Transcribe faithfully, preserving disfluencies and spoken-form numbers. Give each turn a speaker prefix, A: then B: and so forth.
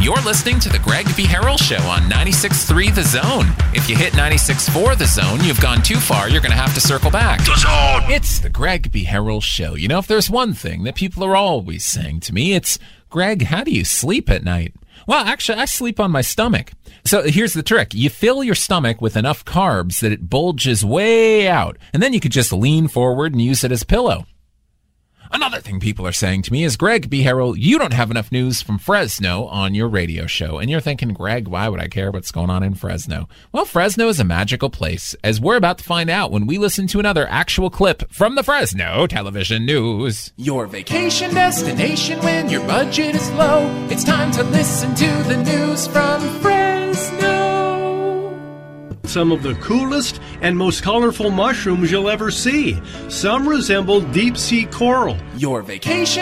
A: You're listening to the Greg B. Harrell Show on ninety-six point three The Zone. If you hit ninety-six point four The Zone, you've gone too far. You're going to have to circle back. The Zone! It's the Greg B. Harrell Show. You know, if there's one thing that people are always saying to me, it's, Greg, how do you sleep at night? Well, actually, I sleep on my stomach. So here's the trick. You fill your stomach with enough carbs that it bulges way out, and then you could just lean forward and use it as a pillow. Another thing people are saying to me is, Greg B. Harrell, you don't have enough news from Fresno on your radio show. And you're thinking, Greg, why would I care what's going on in Fresno? Well, Fresno is a magical place, as we're about to find out when we listen to another actual clip from the Fresno Television News. Your vacation destination when your budget is low. It's time to listen to the news from Fresno.
B: Some of the coolest and most colorful mushrooms you'll ever see. Some resemble deep-sea coral.
A: Your vacation